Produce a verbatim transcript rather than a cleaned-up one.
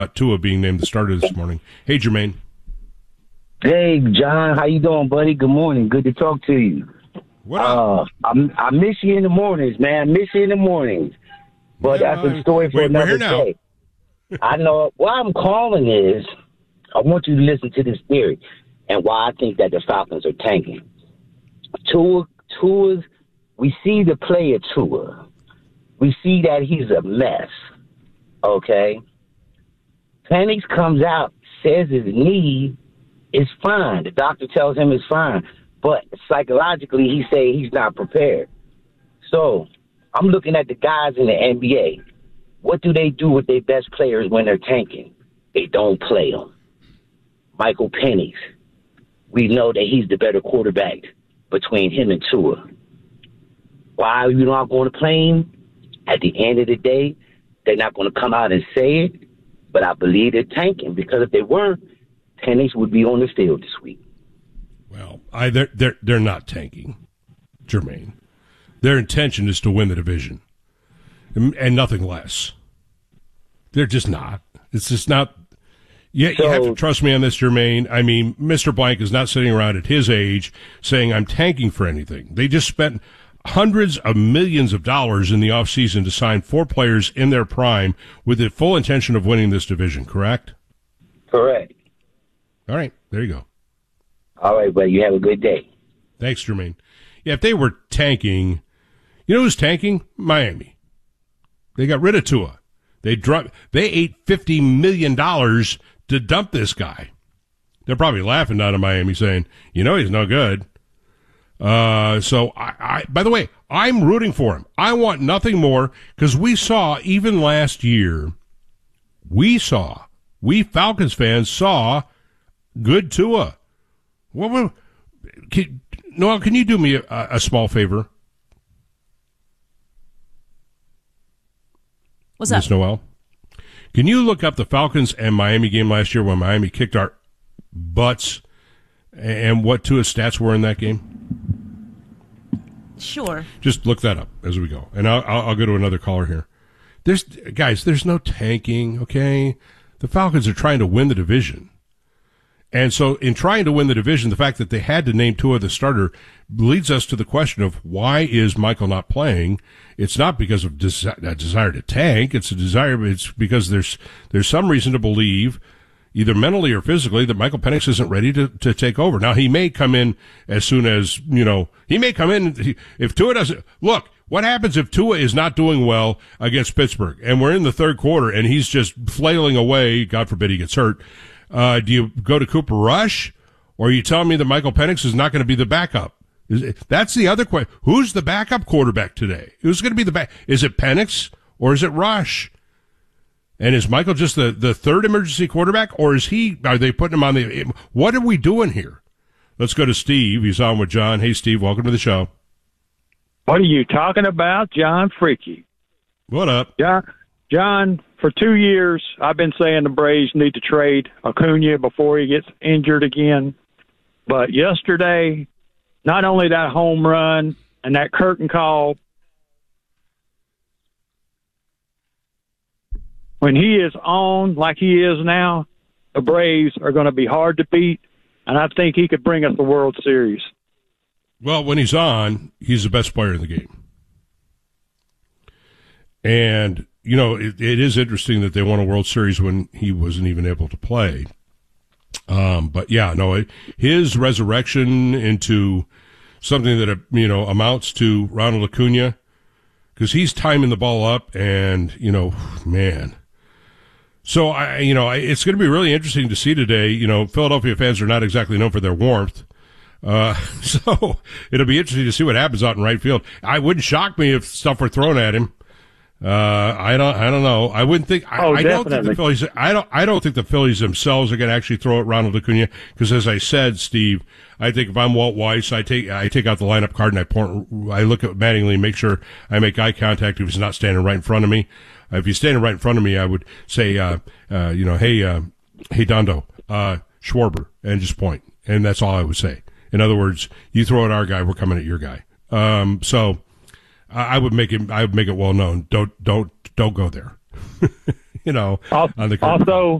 Tua being named the starter this morning. Hey, Jermaine. Hey, John. How you doing, buddy? Good morning. Good to talk to you. What up? Uh, I, I miss you in the mornings, man. I miss you in the mornings. But yeah, that's a story for we're, another we're here day. I know. Why I'm calling is I want you to listen to this theory and why I think that the Falcons are tanking. Tua, Tua's, we see the player Tua. We see that he's a mess. Okay? Penix comes out, says his knee is fine. The doctor tells him it's fine. But psychologically, he say he's not prepared. So I'm looking at the guys in the N B A. What do they do with their best players when they're tanking? They don't play them. Michael Penix, we know that he's the better quarterback between him and Tua. Why are you not going to play him? At the end of the day, they're not going to come out and say it. But I believe they're tanking because if they weren't, Penix would be on the field this week. Well, I, they're, they're, they're not tanking, Jermaine. Their intention is to win the division and, and nothing less. They're just not. It's just not. You, so, you have to trust me on this, Jermaine. I mean, Mister Blank is not sitting around at his age saying I'm tanking for anything. They just spent hundreds of millions of dollars in the offseason to sign four players in their prime with the full intention of winning this division, correct? Correct. All right, there you go. All right, buddy, you have a good day. Thanks, Jermaine. Yeah, if they were tanking, you know who's tanking? Miami. They got rid of Tua. They dropped. They ate fifty million dollars to dump this guy. They're probably laughing down in Miami saying, you know he's no good. Uh, so, I, I, by the way, I'm rooting for him. I want nothing more because we saw, even last year, we saw, we Falcons fans saw good Tua. What, what, can, Noel, can you do me a, a small favor? What's that? Miss Noel? Can you look up the Falcons and Miami game last year when Miami kicked our butts and what Tua's stats were in that game? Sure. Just look that up as we go. And I'll, I'll, I'll go to another caller here. There's, guys, there's no tanking, okay? The Falcons are trying to win the division. And so in trying to win the division, the fact that they had to name Tua the starter leads us to the question of why is Michael not playing? It's not because of desi- a desire to tank. It's a desire, it's because there's, there's some reason to believe, either mentally or physically, that Michael Penix isn't ready to, to take over. Now, he may come in as soon as, you know, he may come in, if Tua doesn't, look, what happens if Tua is not doing well against Pittsburgh and we're in the third quarter and he's just flailing away, God forbid he gets hurt, uh, do you go to Cooper Rush or are you telling me that Michael Penix is not going to be the backup? Is it, that's the other question. Who's the backup quarterback today? Who's going to be the back? Is it Penix or is it Rush? And is Michael just the, the third emergency quarterback, or is he, are they putting him on the, what are we doing here? Let's go to Steve. He's on with John. Hey, Steve, welcome to the show. What are you talking about, John Freaky? What up? John, John, for two years, I've been saying the Braves need to trade Acuna before he gets injured again. But yesterday, not only that home run and that curtain call, when he is on like he is now, the Braves are going to be hard to beat, and I think he could bring us the World Series. Well, when he's on, he's the best player in the game. And, you know, it, it is interesting that they won a World Series when he wasn't even able to play. Um, but, yeah, no, it, his resurrection into something that, you know, amounts to Ronald Acuna, because he's timing the ball up, and, you know, man. So, I, you know, it's going to be really interesting to see today. You know, Philadelphia fans are not exactly known for their warmth. Uh, so it'll be interesting to see what happens out in right field. I wouldn't shock me if stuff were thrown at him. Uh, I don't, I don't know. I wouldn't think, I, oh, I don't think the Phillies, I don't, I don't think the Phillies themselves are going to actually throw at Ronald Acuna. Cause as I said, Steve, I think if I'm Walt Weiss, I take, I take out the lineup card and I point, I look at Mattingly and make sure I make eye contact if he's not standing right in front of me. Uh, if he's standing right in front of me, I would say, uh, uh, you know, hey, uh, hey, Dondo, uh, Schwarber, and just point. And that's all I would say. In other words, you throw at our guy, we're coming at your guy. Um, so I would make it, I would make it well known. Don't, don't, don't go there. you know, also, on the curtain. also